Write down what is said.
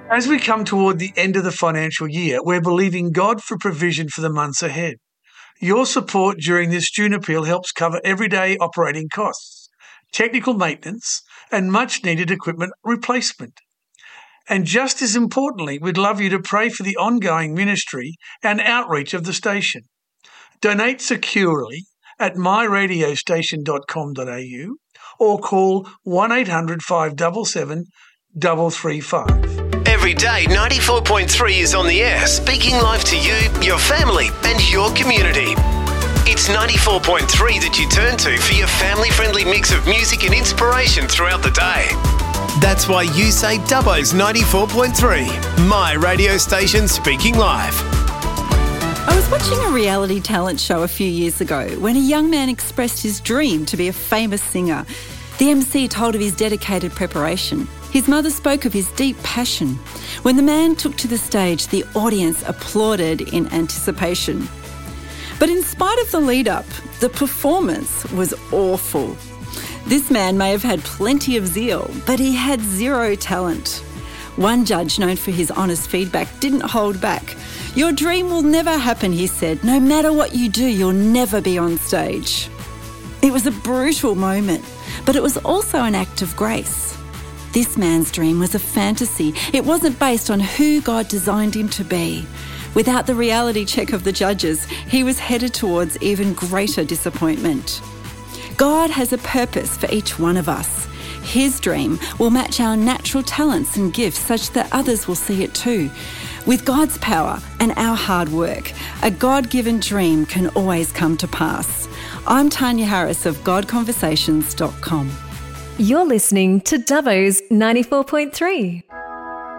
As we come toward the end of the financial year, we're believing God for provision for the months ahead. Your support during this June appeal helps cover everyday operating costs, technical maintenance, and much-needed equipment replacement. And just as importantly, we'd love you to pray for the ongoing ministry and outreach of the station. Donate securely at myradiostation.com.au or call 1800 577 335. Every day, 94.3 is on the air, speaking live to you, your family, and your community. It's 94.3 that you turn to for your family-friendly mix of music and inspiration throughout the day. That's why you say Dubbo's 94.3, my radio station speaking live. I was watching a reality talent show a few years ago when a young man expressed his dream to be a famous singer. The MC told of his dedicated preparation. His mother spoke of his deep passion. When the man took to the stage, the audience applauded in anticipation. But in spite of the lead-up, the performance was awful. This man may have had plenty of zeal, but he had zero talent. One judge, known for his honest feedback, didn't hold back. "Your dream will never happen," he said. "No matter what you do, you'll never be on stage." It was a brutal moment, but it was also an act of grace. This man's dream was a fantasy. It wasn't based on who God designed him to be. Without the reality check of the judges, he was headed towards even greater disappointment. God has a purpose for each one of us. His dream will match our natural talents and gifts such that others will see it too. With God's power and our hard work, a God-given dream can always come to pass. I'm Tanya Harris of GodConversations.com. You're listening to Dubbo's 94.3.